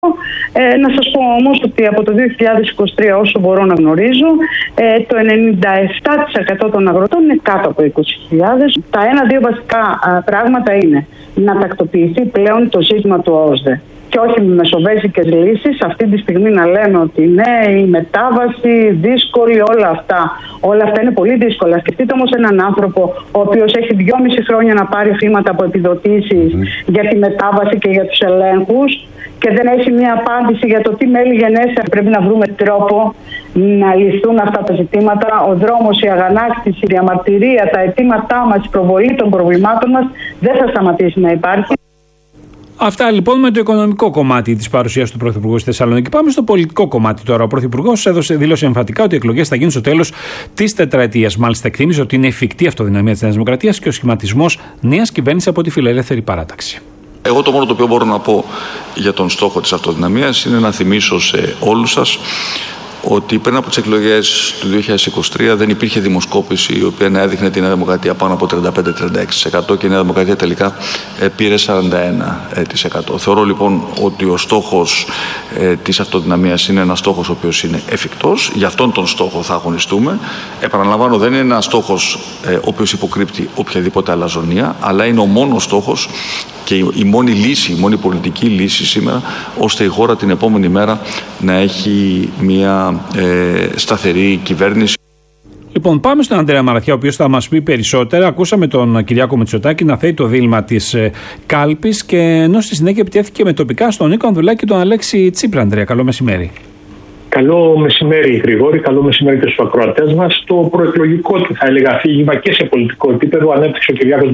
Να σας πω όμως ότι από το 2023, όσο μπορώ να γνωρίζω, το 97% των αγροτών είναι κάτω από 20.000. Τα ένα-δύο βασικά πράγματα είναι να τακτοποιηθεί πλέον το σύστημα του ΟΣΔΕ. Και όχι με μεσοβέζικες λύσεις, αυτή τη στιγμή να λέμε ότι ναι, η μετάβαση δύσκολη, όλα αυτά είναι πολύ δύσκολα. Σκεφτείτε όμως έναν άνθρωπο ο οποίος έχει 2,5 χρόνια να πάρει χρήματα από επιδοτήσεις για τη μετάβαση και για τους ελέγχους και δεν έχει μια απάντηση για το τι μέλη γενέσια. Πρέπει να βρούμε τρόπο να λυθούν αυτά τα ζητήματα. Ο δρόμος, η αγανάκτηση, η διαμαρτυρία, τα αιτήματά μας, η προβολή των προβλημάτων μας δεν θα σταματήσει να υπάρχει. Αυτά λοιπόν με το οικονομικό κομμάτι της παρουσίας του Πρωθυπουργού στη Θεσσαλονίκη. Πάμε στο πολιτικό κομμάτι τώρα. Ο Πρωθυπουργός δήλωσε εμφατικά ότι οι εκλογές θα γίνουν στο τέλος της τετραετίας. Μάλιστα, εκτίμησε ότι είναι εφικτή η αυτοδυναμία της Νέας Δημοκρατίας και ο σχηματισμός νέας κυβέρνησης από τη Φιλελεύθερη Παράταξη. Εγώ το μόνο το οποίο μπορώ να πω για τον στόχο της αυτοδυναμίας είναι να θυμίσω σε όλους σας ότι πριν από τις εκλογές του 2023 δεν υπήρχε δημοσκόπηση η οποία να έδειχνε τη Νέα Δημοκρατία πάνω από 35-36% και η Νέα Δημοκρατία τελικά πήρε 41%. Θεωρώ λοιπόν ότι ο στόχος της αυτοδυναμίας είναι ένας στόχος ο οποίος είναι εφικτός. Για αυτόν τον στόχο θα αγωνιστούμε. Επαναλαμβάνω, δεν είναι ένας στόχος ο οποίος υποκρύπτει οποιαδήποτε αλαζονία, αλλά είναι ο μόνος στόχος και η μόνη λύση, η μόνη πολιτική λύση σήμερα, ώστε η χώρα την επόμενη μέρα να έχει μια σταθερή κυβέρνηση. Λοιπόν, πάμε στον Ανδρέα Μαραθιά, ο οποίος θα μας πει περισσότερα. Ακούσαμε τον Κυριάκο Μητσοτάκη να θέτει το δίλημμα της κάλπης και ενώ στη συνέχεια επιτέθηκε με τοπικά στον Νίκο Ανδρουλάκη και τον Αλέξη Τσίπρα. Ανδρέα, καλό μεσημέρι. Καλό μεσημέρι, Γρηγόρη. Καλό μεσημέρι και στους ακροατές μας. Το προεκλογικό, θα έλεγα, αφήγημα και σε πολιτικό επίπεδο ανέπτυξε ο Κυριάκος